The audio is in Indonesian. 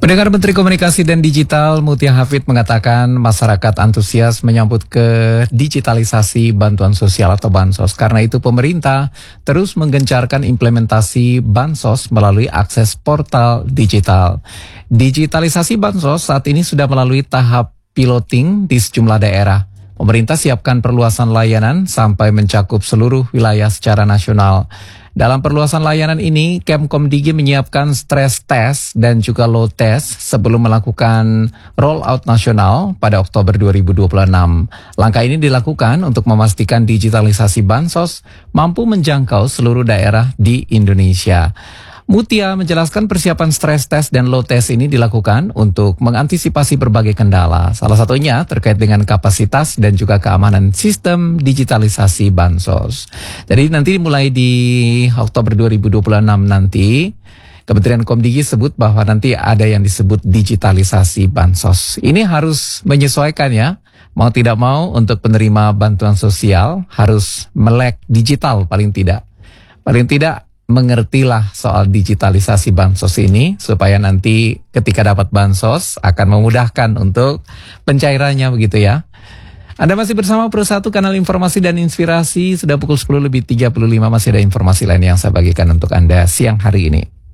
Pendengar Menteri Komunikasi dan Digital Mutia Hafid mengatakan masyarakat antusias menyambut ke digitalisasi bantuan sosial atau Bansos. Karena itu pemerintah terus menggencarkan implementasi Bansos melalui akses portal digital. Digitalisasi Bansos saat ini sudah melalui tahap piloting di sejumlah daerah. Pemerintah siapkan perluasan layanan sampai mencakup seluruh wilayah secara nasional. Dalam perluasan layanan ini, Kemkomdigi menyiapkan stress test dan juga load test sebelum melakukan rollout nasional pada Oktober 2026. Langkah ini dilakukan untuk memastikan digitalisasi Bansos mampu menjangkau seluruh daerah di Indonesia. Mutia menjelaskan persiapan stress test dan load test ini dilakukan untuk mengantisipasi berbagai kendala. Salah satunya terkait dengan kapasitas dan juga keamanan sistem digitalisasi Bansos. Jadi nanti mulai di Oktober 2026 nanti, Kementerian Komdigi sebut bahwa nanti ada yang disebut digitalisasi Bansos. Ini harus menyesuaikan ya. Mau tidak mau untuk penerima bantuan sosial harus melek digital paling tidak. Paling tidak mengertilah soal digitalisasi Bansos ini supaya nanti ketika dapat Bansos akan memudahkan untuk pencairannya begitu ya. Anda masih bersama Pro 1 Kanal Informasi dan Inspirasi, sudah pukul 10:35 masih ada informasi lain yang saya bagikan untuk Anda siang hari ini.